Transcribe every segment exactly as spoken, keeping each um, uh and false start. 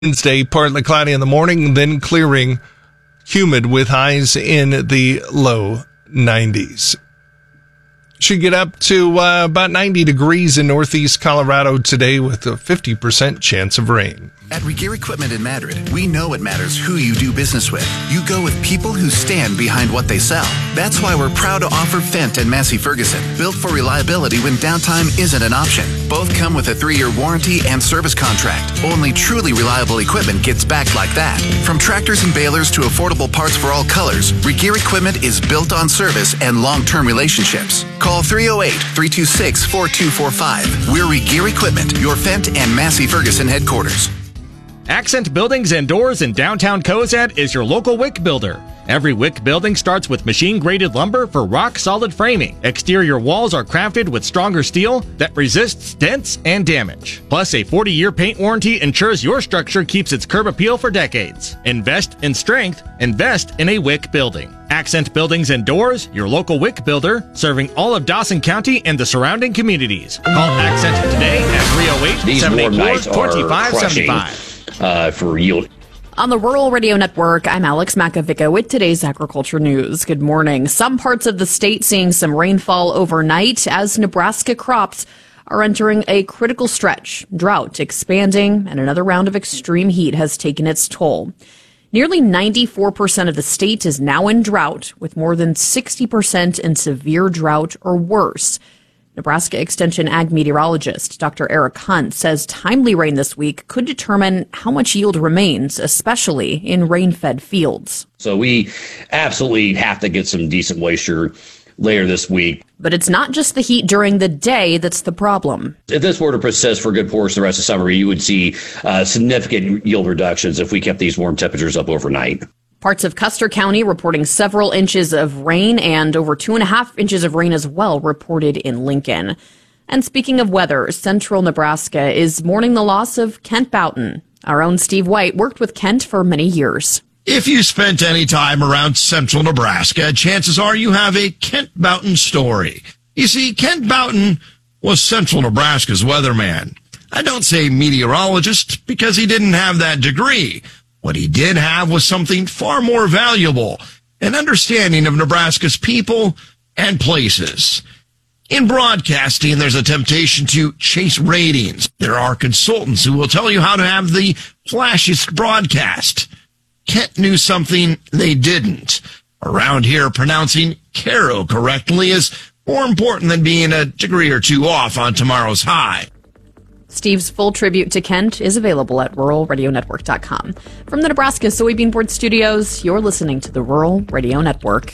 Wednesday, partly cloudy in the morning, then clearing, humid with highs in the low nineties. Should get up to uh, about ninety degrees in northeast Colorado today with a fifty percent chance of rain. At Regear Equipment in Madrid, we know it matters who you do business with. You go with people who stand behind what they sell. That's why we're proud to offer Fendt and Massey Ferguson, built for reliability when downtime isn't an option. Both come with a three-year warranty and service contract. Only truly reliable equipment gets backed like that. From tractors and balers to affordable parts for all colors, Regear Equipment is built on service and long-term relationships. Call three oh eight, three two six, four two four five. We're Regear Equipment, your Fendt and Massey Ferguson headquarters. Accent Buildings and Doors in downtown Cozad is your local wick builder. Every wick building starts with machine-graded lumber for rock-solid framing. Exterior walls are crafted with stronger steel that resists dents and damage. Plus, a forty-year paint warranty ensures your structure keeps its curb appeal for decades. Invest in strength. Invest in a wick building. Accent Buildings and Doors, your local wick builder, serving all of Dawson County and the surrounding communities. Call Accent today at three oh eight, seven eight four, two five seven five. Uh, for yield. On the Rural Radio Network, I'm Alex Makovica with today's agriculture news. Good morning. Some parts of the state seeing some rainfall overnight as Nebraska crops are entering a critical stretch. Drought expanding and another round of extreme heat has taken its toll. Nearly ninety-four percent of the state is now in drought, with more than sixty percent in severe drought or worse. Nebraska Extension Ag meteorologist Doctor Eric Hunt says timely rain this week could determine how much yield remains, especially in rain-fed fields. So we absolutely have to get some decent moisture later this week. But it's not just the heat during the day that's the problem. If this were to persist for a good portion of the rest of summer, you would see uh, significant yield reductions if we kept these warm temperatures up overnight. Parts of Custer County reporting several inches of rain and over two and a half inches of rain as well reported in Lincoln. And speaking of weather, central Nebraska is mourning the loss of Kent Boughton. Our own Steve White worked with Kent for many years. If you spent any time around central Nebraska, chances are you have a Kent Boughton story. You see, Kent Boughton was central Nebraska's weatherman. I don't say meteorologist because he didn't have that degree. What he did have was something far more valuable, an understanding of Nebraska's people and places. In broadcasting, there's a temptation to chase ratings. There are consultants who will tell you how to have the flashiest broadcast. Kent knew something they didn't. Around here, pronouncing Caro correctly is more important than being a degree or two off on tomorrow's high. Steve's full tribute to Kent is available at rural radio network dot com. From the Nebraska Soybean Board Studios, you're listening to the Rural Radio Network.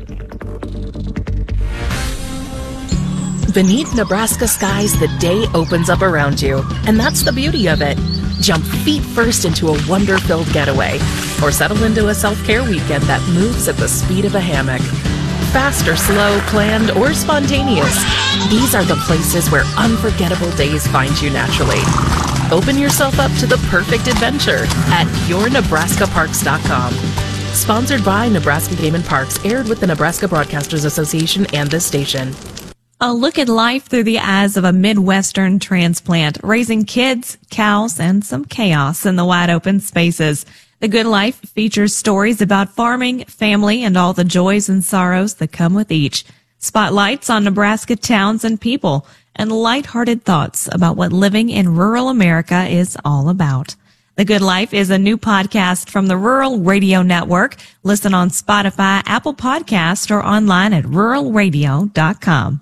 Beneath Nebraska skies, the day opens up around you. And that's the beauty of it. Jump feet first into a wonder-filled getaway, or settle into a self-care weekend that moves at the speed of a hammock. Fast or slow, planned or spontaneous, these are the places where unforgettable days find you naturally. Open yourself up to the perfect adventure at your nebraska parks dot com. Sponsored by Nebraska Game and Parks, aired with the Nebraska Broadcasters Association and this station. A look at life through the eyes of a Midwestern transplant, raising kids, cows, and some chaos in the wide open spaces. The Good Life features stories about farming, family, and all the joys and sorrows that come with each. Spotlights on Nebraska towns and people, and lighthearted thoughts about what living in rural America is all about. The Good Life is a new podcast from the Rural Radio Network. Listen on Spotify, Apple Podcast, or online at rural radio dot com.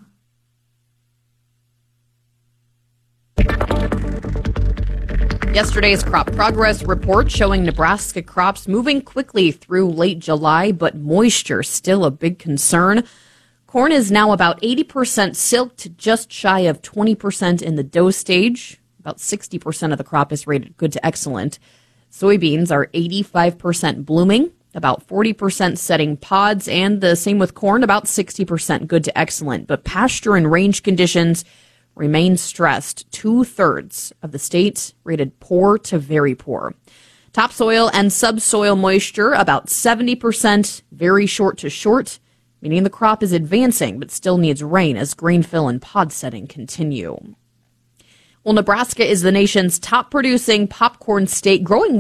Yesterday's crop progress report showing Nebraska crops moving quickly through late July, but moisture still a big concern. Corn is now about eighty percent silked, just shy of twenty percent in the dough stage. About sixty percent of the crop is rated good to excellent. Soybeans are eighty-five percent blooming, about forty percent setting pods, and the same with corn, about sixty percent good to excellent. But pasture and range conditions remain stressed. Two-thirds of the state rated poor to very poor. Topsoil and subsoil moisture about seventy percent, very short to short, meaning the crop is advancing but still needs rain as grain fill and pod setting continue. Well, Nebraska is the nation's top producing popcorn state, growing